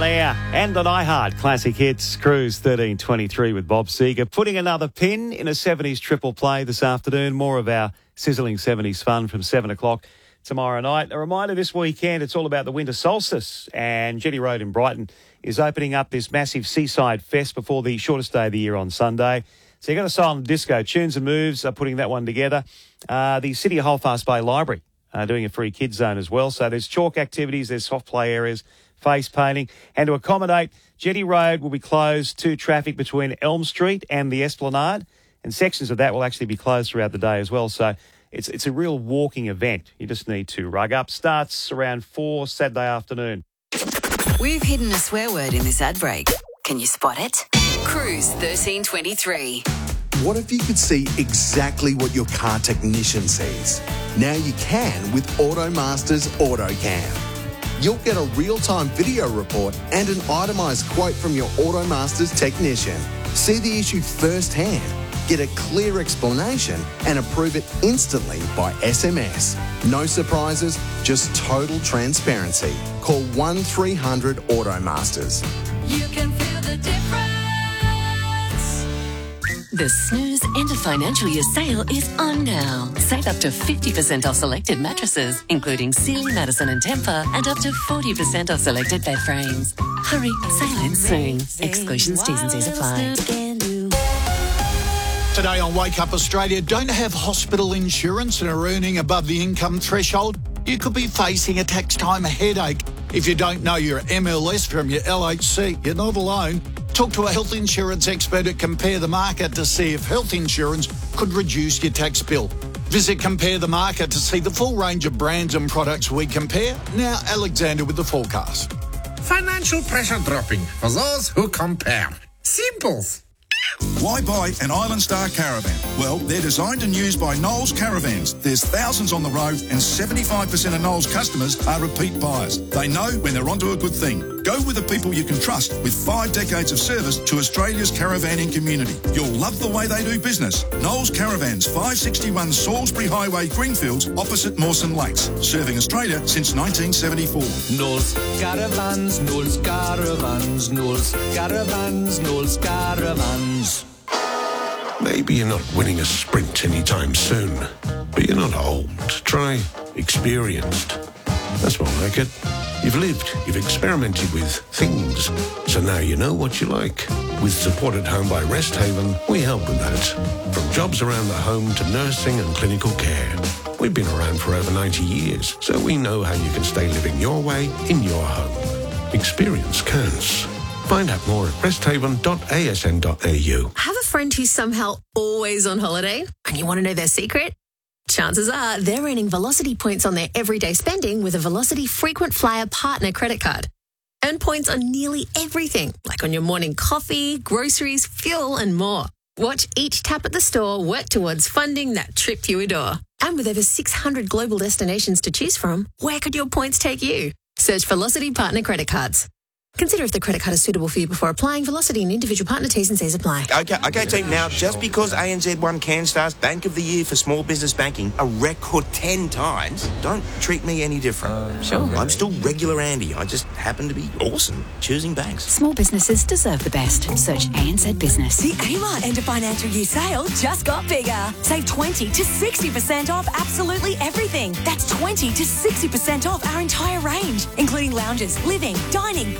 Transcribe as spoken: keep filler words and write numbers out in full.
on air and on iHeart. Classic Hits, Cruise thirteen twenty-three with Bob Seger. Putting another pin in a seventies triple play this afternoon. More of our sizzling seventies fun from seven o'clock tomorrow night. A reminder this weekend, it's all about the winter solstice. And Jetty Road in Brighton is opening up this massive seaside fest before the shortest day of the year on Sunday. So you've got a silent disco. Tunes and Moves are putting that one together. Uh, the City of Holfast Bay Library uh, doing a free kids zone as well. So there's chalk activities, there's soft play areas, face painting. And to accommodate, Jetty Road will be closed to traffic between Elm Street and the Esplanade. And sections of that will actually be closed throughout the day as well. So it's it's a real walking event. You just need to rug up. Starts around four Saturday afternoon. We've hidden a swear word in this ad break. Can you spot it? Cruise thirteen twenty-three. What if you could see exactly what your car technician sees? Now you can with AutoMaster's AutoCam. You'll get a real-time video report and an itemised quote from your AutoMaster's technician. See the issue firsthand, get a clear explanation and approve it instantly by S M S. No surprises, just total transparency. Call one three hundred AutoMasters. You can feel the difference. The Snooze End of Financial Year sale is on now. Save up to fifty percent off selected mattresses, including Sealy, Madison and Tempur, and up to forty percent off selected bed frames. Hurry, sale ends soon. Exclusions, T's and C's apply. Today on Wake Up Australia, don't have hospital insurance and are earning above the income threshold? You could be facing a tax time headache. If you don't know your M L S from your L H C, you're not alone. Talk to a health insurance expert at Compare the Market to see if health insurance could reduce your tax bill. Visit Compare the Market to see the full range of brands and products we compare. Now, Alexander with the forecast. Financial pressure dropping for those who compare. Simples. Why buy an Island Star caravan? Well, they're designed and used by Knowles Caravans. There's thousands on the road and seventy-five percent of Knowles customers are repeat buyers. They know when they're onto a good thing. Go with the people you can trust with five decades of service to Australia's caravanning community. You'll love the way they do business. Knowles Caravans, five sixty-one Salisbury Highway, Greenfields, opposite Mawson Lakes. Serving Australia since nineteen seventy-four. Knowles Caravans, Knowles Caravans, Knowles Caravans, Knowles Caravans. Maybe you're not winning a sprint anytime soon, but you're not old. Try experienced. That's more like it. You've lived, you've experimented with things, so now you know what you like. With Support at Home by Rest Haven, we help with that. From jobs around the home to nursing and clinical care. We've been around for over ninety years, so we know how you can stay living your way in your home. Experience counts. Find out more at resthaven dot a s n dot a u. Have a friend who's somehow always on holiday and you want to know their secret? Chances are they're earning Velocity points on their everyday spending with a Velocity Frequent Flyer Partner credit card. Earn points on nearly everything, like on your morning coffee, groceries, fuel and more. Watch each tap at the store work towards funding that trip you adore. And with over six hundred global destinations to choose from, where could your points take you? Search Velocity Partner credit cards. Consider if the credit card is suitable for you before applying. Velocity and individual partner T's and C's apply. Okay, okay, team. Now, just because A N Z won CanStar's Bank of the Year for Small Business Banking a record ten times, don't treat me any different. Uh, sure. I'm still regular Andy. I just happen to be awesome choosing banks. Small businesses deserve the best. Search A N Z Business. The Amart End of Financial Year sale just got bigger. Save twenty to sixty percent off absolutely everything. That's twenty to sixty percent off our entire range, including lounges, living, dining,